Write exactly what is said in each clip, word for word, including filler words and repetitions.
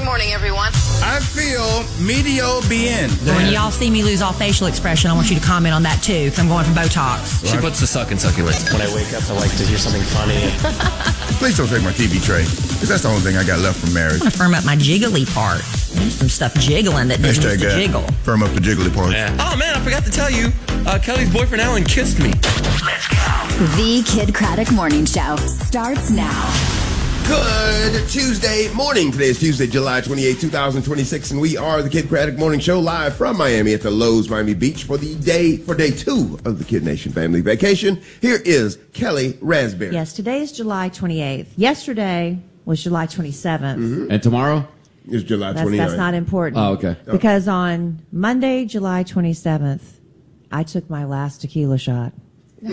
Good morning, everyone. I feel medio bien. When y'all see me lose all facial expression, I want you to comment on that too, because I'm going for Botox. She puts the suck and sucky with. When I wake up, I like to hear something funny. Please don't take my T V tray, because that's the only thing I got left from marriage. I'm going to firm up my jiggly part. There's some stuff jiggling that didn't Hashtag used to that. jiggle. Firm up the jiggly part. Yeah. Oh, man, I forgot to tell you. Uh, Kelly's boyfriend, Alan, kissed me. Let's go. The Kid Craddock Morning Show starts now. Good Tuesday morning. Today is Tuesday, July twenty-eighth, twenty twenty-six, and we are the Kid Craddock Morning Show live from Miami at the Lowe's Miami Beach for the day for day two of the Kid Nation Family Vacation. Here is Kelly Raspberry. Yes, today is July twenty-eighth. Yesterday was July twenty-seventh. Mm-hmm. And tomorrow? It's July That's, twenty-ninth. that's not important. Oh, okay. Because on Monday, July twenty-seventh, I took my last tequila shot. I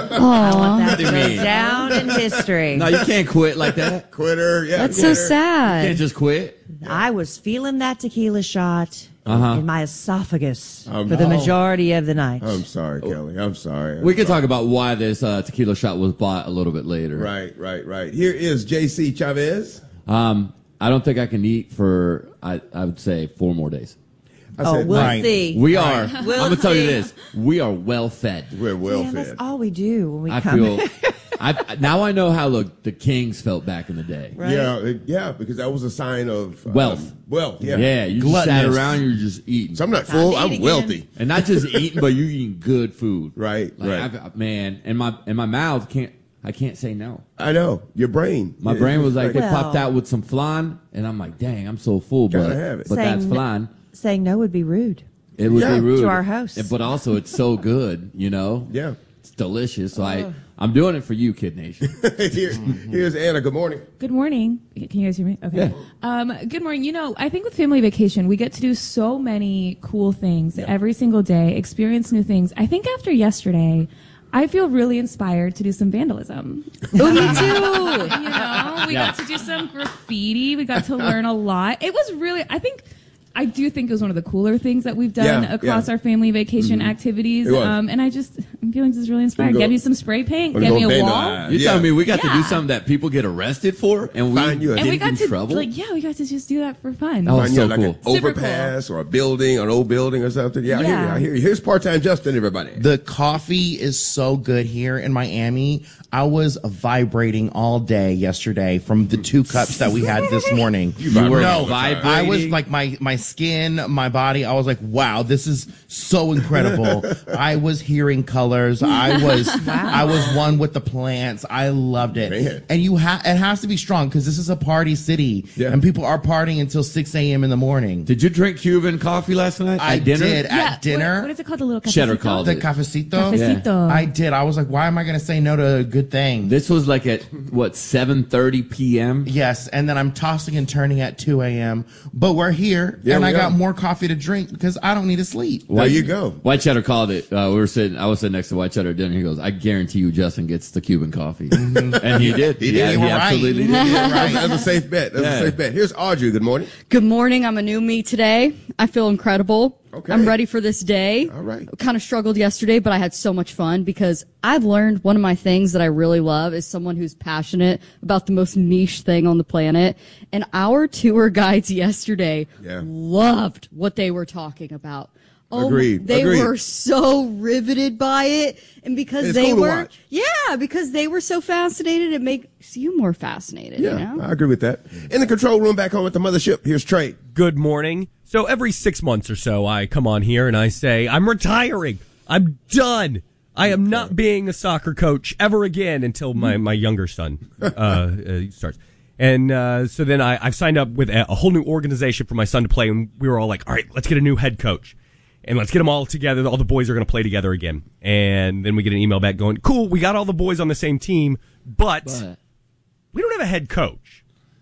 want that to go down in history. No, you can't quit like that. Quitter, yeah. That's quitter. so sad. You can't just quit. I was feeling that tequila shot Uh-huh. in my esophagus Um, for the oh. majority of the night. I'm sorry, Kelly. I'm sorry. I'm We can sorry. talk about why this uh, tequila shot was bought a little bit later. Right, right, right. Here is J C Chavez. Um, I don't think I can eat for, I, I would say, four more days. I Oh, said, we'll right. see. We are, We'll I'm going to tell you see. this, we are well fed. We're well Man, fed. that's all we do when we I come. feel, I now I know how the, the Kings felt back in the day. Right? Yeah, it- yeah, because that was a sign of um, Wealth. Wealth, yeah. Yeah, you just sat Gluttonous. around, you're just eating. So I'm not full. to eat I'm again. wealthy. And not just eating, but you're eating good food. Right, Like, right. I've, man, and my and my mouth can't. I can't say no. I know your brain. My Yeah, brain it's was like, they Well- popped out with some flan, and I'm like, dang, I'm so full, Gotta but have it. but that's Saying- flan. Saying no would be rude. It would Yeah. be rude To our hosts. And- but also it's so good, you know. Yeah. It's delicious. So I I'm doing it for you, Kid Nation. Here, here's Anna. Good morning. Good morning. Can you guys hear me? Okay. Yeah. Um, good morning. You know, I think with Family Vacation, we get to do so many cool things every single day, experience new things. I think after yesterday, I feel really inspired to do some vandalism. Oh, me too. You know, we Yeah. got to do some graffiti. We got to learn a lot. It was really, I think, I do think it was one of the cooler things that we've done Yeah, across yeah. our family vacation activities. It was. Um, and I just, I'm feeling just really inspired. go- Get me some spray paint. Wanna Get go me a vandalize. wall. You're Yeah. telling me we got to do Yeah. something that people get arrested for, and we Find you a- And we didn't got get in to, trouble? like, yeah, we got to just do that for fun. Oh, Find so you like cool. an Super overpass or a building, an old building or something. Yeah, I hear you. Yeah. I hear you. Here's part-time Justin, everybody. The coffee is so good here in Miami. I was vibrating all day yesterday from the two cups that we had this morning. You were no, vibrating? I was like my my skin, my body. I was like, wow, this is so incredible. I was hearing colors. I was I was one with the plants. I loved it. Man. And you ha- it has to be strong because this is a party city, Yeah. and people are partying until six a.m. in the morning. Did you drink Cuban coffee last night I at dinner? did Yeah, at dinner. What, what is it called? The little Cheddar cafecito? called the it. cafecito. Cafecito. I did. I was like, why am I going to say no to a good thing? This was like at what seven thirty p.m. Yes, and then I'm tossing and turning at two a.m. But we're here, Yeah, and we I got are. more coffee to drink because I don't need to sleep. There you go. White Cheddar called it. Uh, we were sitting. I was sitting next to White Cheddar at dinner. He goes, "I guarantee you, Justin gets the Cuban coffee," and he did. He did. Yeah, You he were right. absolutely You did. did. That's, that's a safe bet. That's Yeah. a safe bet. Here's Audrey. Good morning. Good morning. I'm a new me today. I feel incredible. Okay. I'm ready for this day. All right. Kind of struggled yesterday, but I had so much fun because I've learned one of my things that I really love is someone who's passionate about the most niche thing on the planet. And our tour guides yesterday Yeah. loved what they were talking about. Oh, Agreed. They Agreed. were so riveted by it. And because It's they cool to were, watch. yeah, because they were so fascinated, it makes you more fascinated, Yeah, you know? I agree with that. In the control room back home at the mothership, here's Trey. Good morning. So every six months or so, I come on here and I say, I'm retiring. I'm done. I am not being a soccer coach ever again until my, my younger son uh, uh, starts. And uh, so then I, I've signed up with a, a whole new organization for my son to play, and we were all like, all right, let's get a new head coach. And let's get them all together. All the boys are going to play together again. And then we get an email back going, cool, we got all the boys on the same team, but, But we don't have a head coach.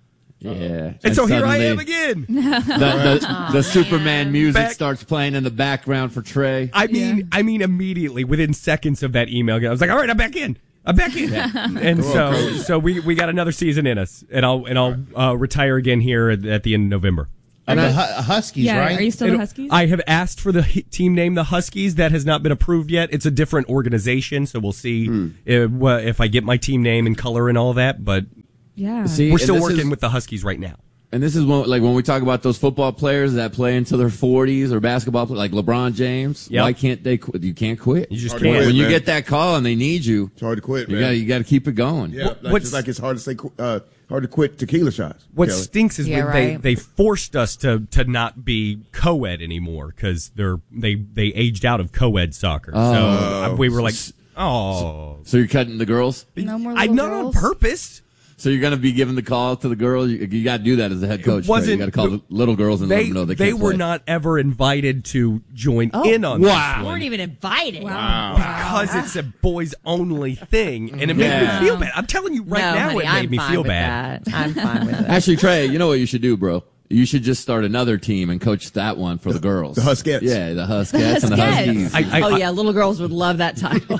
yeah, And, so here I suddenly am again. The, the, the Superman music Back- starts playing in the background for Trey. I mean, I mean, immediately within seconds of that email, I was like, "All right, I'm back in. I'm back in." And so, so we, we got another season in us, and I'll and I'll uh, retire again here at, at the end of November. And the Hu- Huskies, Yeah, right? are you still And the Huskies? I have asked for the h- team name, the Huskies. That has not been approved yet. It's a different organization, so we'll see if, well, if I get my team name and color and all that. But yeah. See, we're and still this working is- with the Huskies right now. And this is when, like when we talk about those football players that play into their forties or basketball players, like LeBron James. Yep. Why can't they quit? You can't quit. You just Hard can't. to quit, When you man. get that call and they need you, It's hard to quit, you man. got you got to keep it going. Yeah, like, What's- just like it's hard to say, uh, hard to quit tequila shots. What Kelly. stinks is Yeah, when they, right. they forced us to, to not be co-ed anymore because they're they they aged out of co-ed soccer. So uh, we were like, oh, So you're cutting the girls. No more I little not on girls. purpose. So you're going to be giving the call to the girls. You, you got to do that as the head coach. wasn't- you got to call the little girls and let They them know they, they can't were play. not ever invited to join Oh, in on wow. this We one. weren't even invited. Because it's a boys only thing, and it Yeah. made me feel bad. I'm telling you right no, now, honey, it made I'm me fine feel with bad. That. I'm fine with it. Actually, Trey, you know what you should do, bro? You should just start another team and coach that one for the girls. the Huskettes. Yeah, the Huskettes and the Huskettes. Huskies. I, I, oh yeah, little girls would love that title.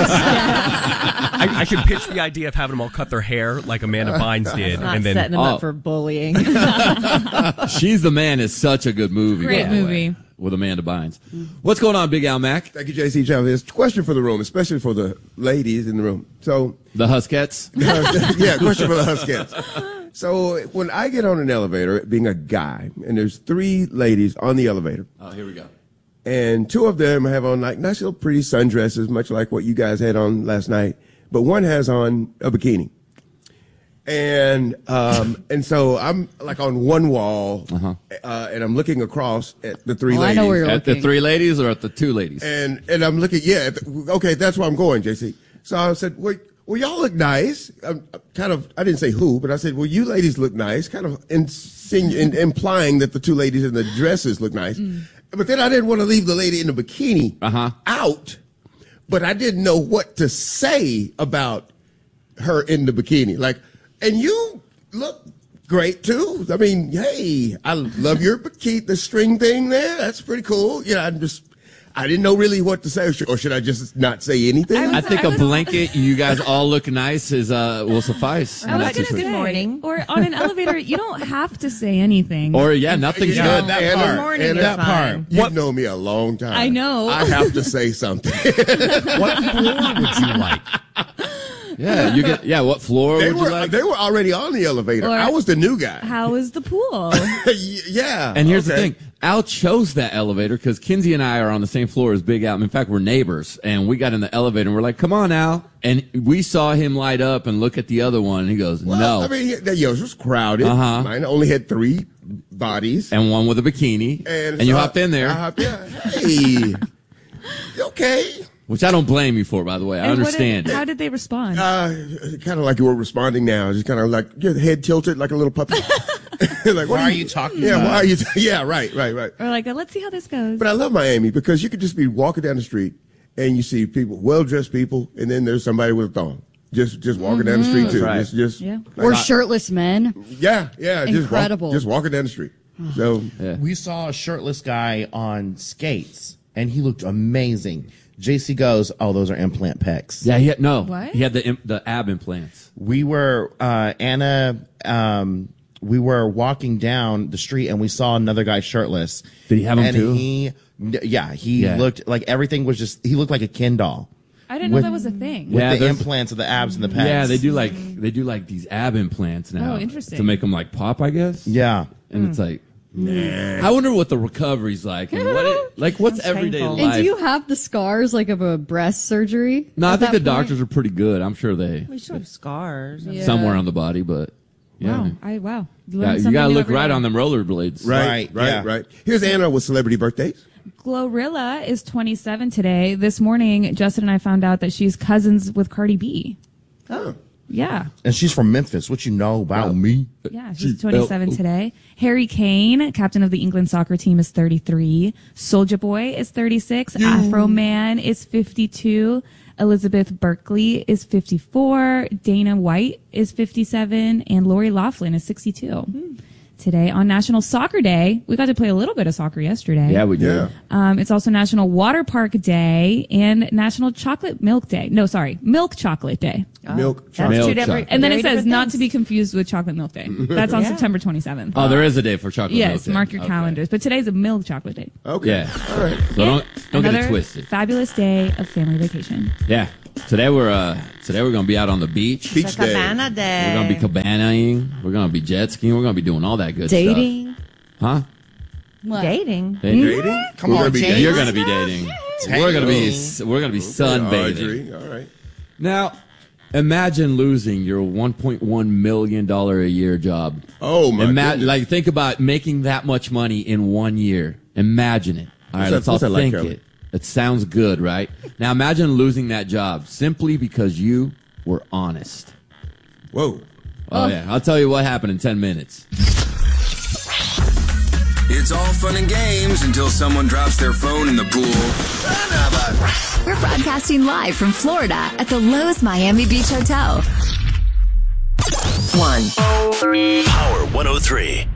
I, I should pitch the idea of having them all cut their hair like Amanda Bynes did, Not and then setting them Oh. up for bullying. She's the Man is such a good movie. Great by the way, movie. with Amanda Bynes. What's going on, Big Al Mac? Thank you, J C Chavez. Question for the room, especially for the ladies in the room. So, The Huskettes? yeah, question for the Huskettes. So, when I get on an elevator, being a guy, and there's three ladies on the elevator, Oh, here we go. and two of them have on like nice little pretty sundresses, much like what you guys had on last night, but one has on a bikini. And um, and so I'm like on one wall, Uh-huh. uh, and I'm looking across at the three Oh, I ladies. know where you're At the looking. three ladies or at the two ladies? And and I'm looking, yeah, at the- okay, that's where I'm going, J C. So I said, well, well y'all look nice. I'm, I'm kind of, I didn't say who, but I said, well, you ladies look nice, kind of insinu- in, implying that the two ladies in the dresses look nice. But then I didn't want to leave the lady in the bikini Uh-huh. out, but I didn't know what to say about her in the bikini. Like, and you look great too. I mean, hey, I love your bikini, the string thing there. That's pretty cool. You know, I'm just, I didn't know really what to say, or should, or should I just not say anything? I think a blanket, you guys all look nice, is uh will suffice. I in was that gonna situation. say, morning. or on an elevator, you don't have to say anything. Or, yeah, nothing's Yeah, good. that Anna, part. morning Anna, is that fine. part. You've known me a long time. I know. I have to say something. what floor would you like? Yeah, you get, yeah, what floor they would were you like? they were already on the elevator. Or- I was the new guy. How is the pool? Yeah. And here's okay. the thing. Al chose that elevator because Kinsey and I are on the same floor as Big Al. In fact, we're neighbors. And we got in the elevator and we're like, come on, Al. And we saw him light up and look at the other one. And he goes, Well, no. I mean, yeah, yours was crowded. Uh-huh. Mine only had three bodies. And one with a bikini. And, And, you so hopped in there, I hopped in. Hey. Okay. which I don't blame you for, by the way. I And what understand. did- how did they respond? Uh, kind of like you were responding now. Just kind of like your head tilted like a little puppy. Like, Why are you talking Yeah, about? why are you? yeah, right, right, right. or like, let's see how this goes. But I love Miami because you could just be walking down the street and you see people, well-dressed people, and then there's somebody with a thong. Just just walking down the street too. right. Just, just Yeah. like, Or shirtless men. yeah, yeah. Just walk- Incredible. Just walking down the street. So Yeah. We saw a shirtless guy on skates, and he looked amazing. J C goes, oh, those are implant pecs. Yeah, he had, no. What? He had the im- the ab implants. We were, uh, Anna, um, we were walking down the street, and we saw another guy shirtless. Did he have 'em and too? He, yeah, he Yeah. looked like everything was just, he looked like a Ken doll. I didn't know with- that was a thing. With Yeah, the there's- implants of the abs and the pecs. Yeah, they do like they do like these ab implants now. Oh, interesting. To make them like pop, I guess. Yeah. And it's like, I wonder what the recovery's like, and what it, like what's Sounds everyday painful. life. And do you have the scars like of a breast surgery? no, I at think the that point? doctors are pretty good. I'm sure they We still have scars. Yeah. somewhere on the body, but yeah, Wow. I wow. You, yeah learn you something gotta new look every right day. on them rollerblades. right, Right, right, yeah. right. Here's Anna with celebrity birthdays. Glorilla is twenty-seven today. This morning, Justin and I found out that she's cousins with Cardi B. Oh. Yeah. And she's from Memphis. What you know about me? Yeah, she's twenty-seven today. Harry Kane, captain of the England soccer team, is thirty-three. Soulja Boy is thirty-six. Afro Man is fifty-two. Elizabeth Berkley is fifty-four. Dana White is fifty-seven. And Lori Loughlin is sixty-two. Today on National Soccer Day, we got to play a little bit of soccer yesterday. Yeah, we do. Yeah. Um, it's also National Water Park Day and National Chocolate Milk Day. No, sorry, Milk Chocolate Day. Milk That's chocolate. Milk two different. chocolate. And then it very says different not things. to be confused with Chocolate Milk Day. That's on Yeah. September twenty-seventh. Oh, there is a day for chocolate milk. Yes, day. mark your Okay. calendars. But today's a Milk Chocolate Day. Okay. Yeah. All right. So don't don't get Another it twisted. fabulous day of family vacation. Yeah. Today we're uh, today we're gonna be out on the beach. Beach It's a day. cabana day. We're gonna be cabanaing. We're gonna be jet skiing. We're gonna be doing all that good Dating. stuff. Huh? What? Dating. Dating? Dating? Come We're on, gonna be James. dating. You're gonna be dating. We're gonna be we're gonna be sunbathing. Audrey. All right. Now, imagine losing your one point one million dollar a year job. Oh my Ima- goodness. Like, think about making that much money in one year. Imagine it. All right, What's that- let's all what's that like, think Curly? it. It sounds good, right? Now, imagine losing that job simply because you were honest. Whoa. Oh, yeah. I'll tell you what happened in ten minutes. It's all fun and games until someone drops their phone in the pool. We're broadcasting live from Florida at the Lowe's Miami Beach Hotel. One. Power one oh three.